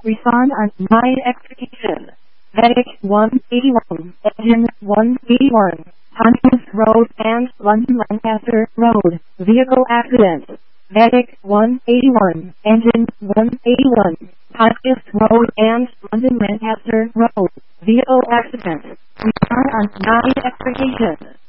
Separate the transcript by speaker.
Speaker 1: Respond on 9 execution. Medic 181, Engine 181, Huntington Road and London Lancaster Road, vehicle accident. Medic 181, Engine 181, Huntington Road and London Lancaster Road, vehicle accident. Respond on 9 execution.